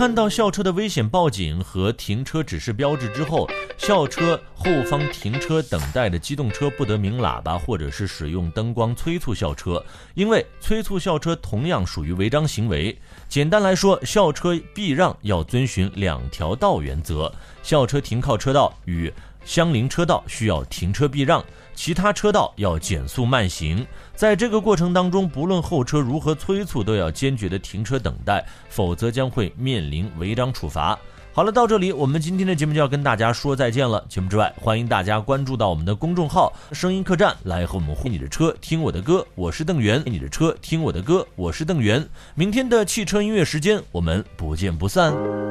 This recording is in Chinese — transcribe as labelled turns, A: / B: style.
A: 看到校车的危险报警和停车指示标志之后，校车后方停车等待的机动车不得鸣喇叭或者是使用灯光催促校车，因为催促校车同样属于违章行为。简单来说，校车避让要遵循2条道原则，校车停靠车道与相邻车道需要停车避让，其他车道要减速慢行。在这个过程当中，不论后车如何催促，都要坚决的停车等待，否则将会面临违章处罚。好了，到这里我们今天的节目就要跟大家说再见了。节目之外，欢迎大家关注到我们的公众号声音客栈，来和我们你的车听我的歌，我是邓源，你的车听我的歌，我是邓源。明天的汽车音乐时间，我们不见不散。